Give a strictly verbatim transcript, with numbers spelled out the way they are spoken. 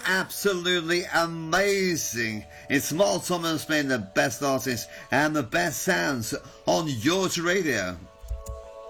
absolutely amazing. It's Mark Thomas playing the best artists and the best sounds on Your Radio.